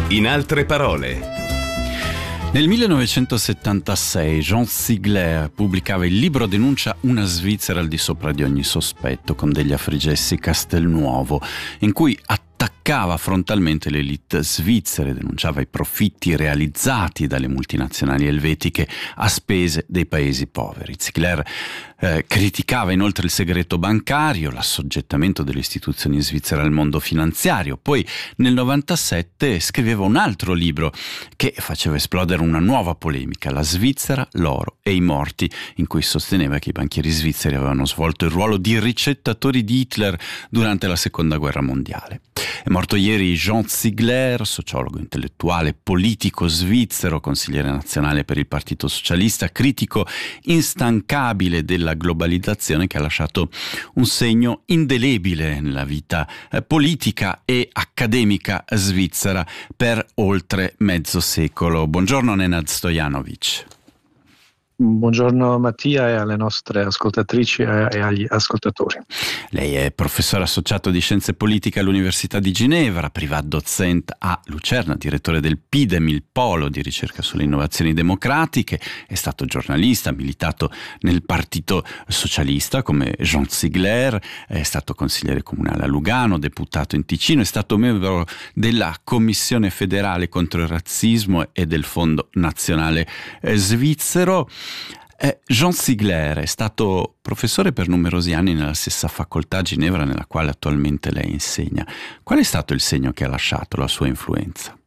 In altre parole. Nel 1976 Jean Sigler pubblicava il libro Denuncia una Svizzera al di sopra di ogni sospetto, con degli Afrigessi Castelnuovo, in cui attaccava frontalmente le elite svizzere, denunciava i profitti realizzati dalle multinazionali elvetiche a spese dei paesi poveri. Sigler criticava inoltre il segreto bancario, l'assoggettamento delle istituzioni svizzere al mondo finanziario. Poi nel 97 scriveva un altro libro che faceva esplodere una nuova polemica, La Svizzera, l'oro e i morti, in cui sosteneva che i banchieri svizzeri avevano svolto il ruolo di ricettatori di Hitler durante la Seconda Guerra Mondiale. È morto ieri Jean Sigler, sociologo, intellettuale, politico svizzero, consigliere nazionale per il Partito Socialista, critico instancabile della globalizzazione, che ha lasciato un segno indelebile nella vita politica e accademica svizzera per oltre mezzo secolo. Buongiorno Nenad Stojanovic. Buongiorno Mattia e alle nostre ascoltatrici e agli ascoltatori. Lei è professore associato di Scienze Politiche all'Università di Ginevra, Privatdozent a Lucerna, direttore del PIDEM, il Polo di ricerca sulle innovazioni democratiche, è stato giornalista, ha militato nel Partito Socialista come Jean Sigler, è stato consigliere comunale a Lugano, deputato in Ticino, è stato membro della Commissione federale contro il razzismo e del Fondo Nazionale Svizzero. Jean Sigler è stato professore per numerosi anni nella stessa facoltà a Ginevra nella quale attualmente lei insegna. Qual è stato il segno che ha lasciato la sua influenza?